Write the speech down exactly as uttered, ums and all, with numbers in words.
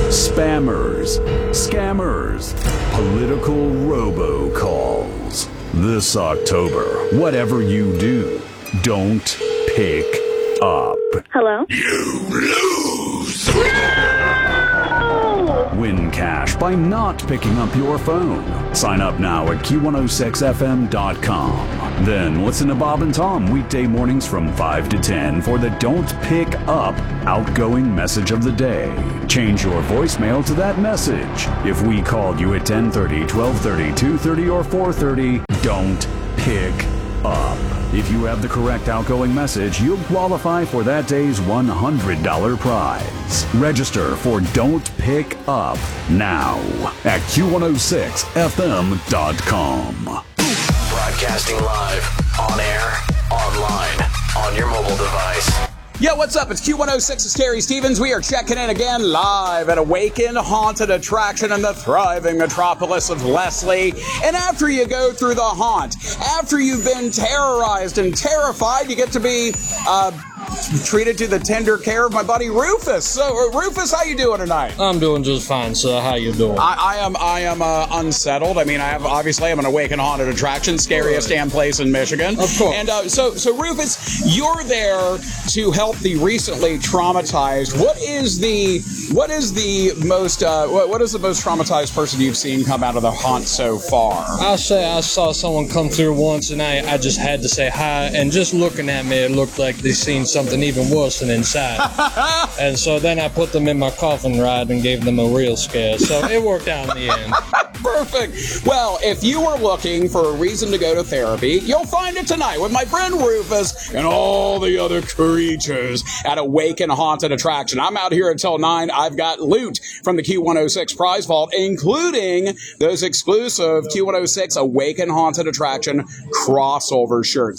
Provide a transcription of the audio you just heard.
spammers, scammers, political robocalls. This October, whatever you do, don't pick up. Hello? You lose! Win cash by not picking up your phone. Sign up now at Q one oh six F M dot com. Then listen to Bob and Tom weekday mornings from five to ten for the Don't Pick Up outgoing message of the day. Change your voicemail to that message. If we called you at ten thirty, twelve thirty, two thirty, or four thirty, don't pick up. If you have the correct outgoing message, you'll qualify for that day's one hundred dollars prize. Register for Don't Pick Up now at Q one oh six F M dot com. Broadcasting live, on air, online, on your mobile device. Yo, what's up? It's Q one oh six. It's Terry Stevens. We are checking in again live at Awaken Haunted Attraction in the thriving metropolis of Leslie. And after you go through the haunt, after you've been terrorized and terrified, you get to be uh, treated to the tender care of my buddy Rufus. So, uh, Rufus, how you doing tonight? I'm doing just fine, sir. How you doing? I, I am I am uh, unsettled. I mean, I have obviously I'm an Awaken Haunted Attraction, scariest damn place in Michigan. Of course. And uh, so, so Rufus, you're there to help the recently traumatized. What is the what is the most uh, what, what is the most traumatized person you've seen come out of the haunt so far? I'll say I saw someone come through once, and I, I just had to say hi. And just looking at me, it looked like they seen something even worse than inside. And so then I put them in my coffin ride and gave them a real scare. So it worked out in the end. Perfect. Well, if you are looking for a reason to go to therapy, you'll find it tonight with my friend Rufus and all the other creatures at Awaken Haunted Attraction. I'm out here until nine. I've got loot from the Q one oh six prize vault, including those exclusive Q one oh six Awaken Haunted Attraction crossover shirts.